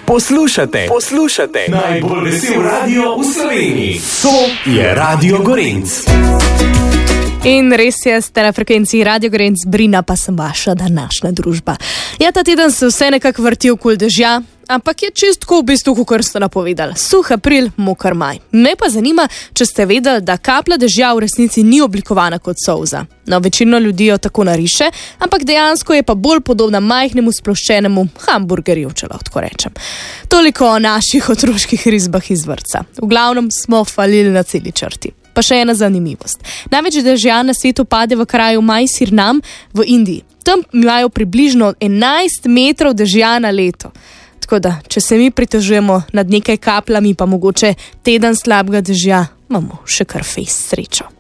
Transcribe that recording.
Poslušate najbolj vesel radio v Sloveniji. To je Radio Gorenc. In res je, ste na frekvenciji Radio Gorenc, Brina pa sem vaša današnja družba. Ja, ta teden se vse nekako vrti okoli dežja, ampak je čistko v bistvu, kakor ste napovedali. Suh april, moker maj. Me pa zanima, če ste vedeli, da kapla dežja v resnici ni oblikovana kot solza. No, večino ljudi jo tako nariše, ampak dejansko je pa bolj podobna majhnemu sploščenemu hamburgerju, če lahko tako rečem. Toliko o naših otroških risbah iz vrtca. V glavnem smo falili na celi črti. Pa še ena zanimivost. Največ dežja na svetu pade v kraju Majsirnam v Indiji. Tam imajo približno 11 metrov dežja na leto. Tako da, če se mi pritožujemo nad nekaj kaplami, pa mogoče teden slabega dežja, imamo še kar fejst srečo.